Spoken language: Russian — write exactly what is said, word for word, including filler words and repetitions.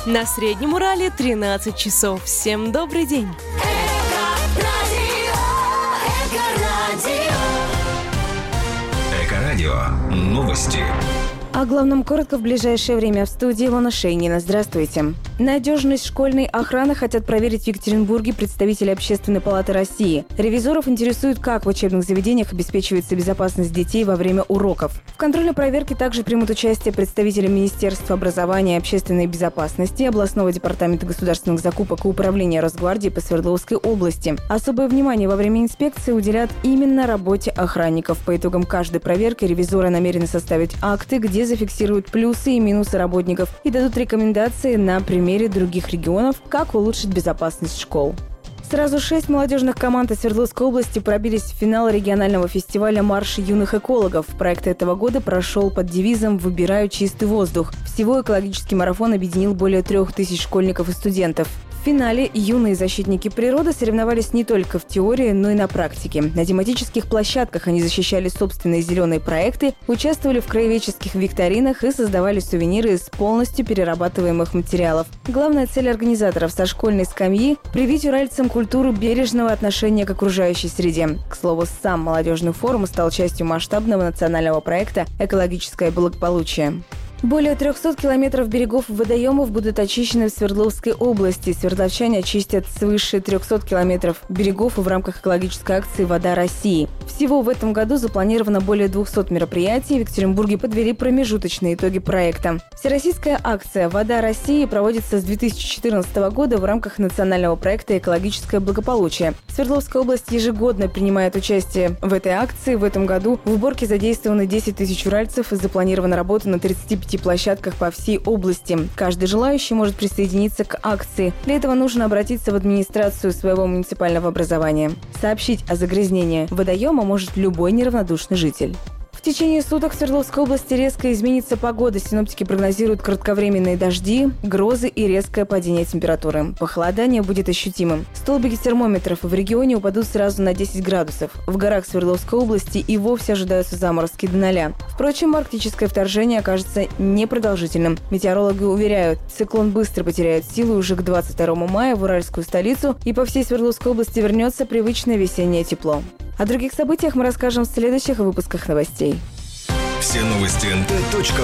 На Среднем Урале тринадцать часов. Всем добрый день. Эко-радио. Новости. О главном коротко в ближайшее время. В студии Илона Шейнина. Здравствуйте. Надежность школьной охраны хотят проверить в Екатеринбурге представители Общественной палаты России. Ревизоров интересует, как в учебных заведениях обеспечивается безопасность детей во время уроков. В контрольной проверке также примут участие представители Министерства образования и общественной безопасности, областного департамента государственных закупок и управления Росгвардии по Свердловской области. Особое внимание во время инспекции уделят именно работе охранников. По итогам каждой проверки ревизоры намерены составить акты, где зафиксируют плюсы и минусы работников и дадут рекомендации на примере других регионов, как улучшить безопасность школ. Сразу шесть молодежных команд из Свердловской области пробились в финал регионального фестиваля «Марш юных экологов». Проект этого года прошел под девизом «Выбираю чистый воздух». Всего экологический марафон объединил более трех тысяч школьников и студентов. В финале юные защитники природы соревновались не только в теории, но и на практике. На тематических площадках они защищали собственные зеленые проекты, участвовали в краеведческих викторинах и создавали сувениры из полностью перерабатываемых материалов. Главная цель организаторов со школьной скамьи – привить уральцам культуру бережного отношения к окружающей среде. К слову, сам молодежный форум стал частью масштабного национального проекта «Экологическое благополучие». Более трехсот километров берегов и водоемов будут очищены в Свердловской области. Свердловчане очистят свыше трехсот километров берегов в рамках экологической акции «Вода России». Всего в этом году запланировано более двухсот мероприятий. В Екатеринбурге подвели промежуточные итоги проекта. Всероссийская акция «Вода России» проводится с две тысячи четырнадцатого года в рамках национального проекта «Экологическое благополучие». Свердловская область ежегодно принимает участие в этой акции. В этом году в уборке задействованы десять тысяч уральцев и запланирована работа на тридцати пяти площадках по всей области. Каждый желающий может присоединиться к акции. Для этого нужно обратиться в администрацию своего муниципального образования. Сообщить о загрязнении водоема может любой неравнодушный житель. В течение суток в Свердловской области резко изменится погода. Синоптики прогнозируют кратковременные дожди, грозы и резкое падение температуры. Похолодание будет ощутимым. Столбики термометров в регионе упадут сразу на десять градусов. В горах Свердловской области и вовсе ожидаются заморозки до ноля. Впрочем, арктическое вторжение окажется непродолжительным. Метеорологи уверяют, циклон быстро потеряет силу уже к двадцать второму мая в уральскую столицу, и по всей Свердловской области вернется привычное весеннее тепло. О других событиях мы расскажем в следующих выпусках новостей. Все новости эн тэ точка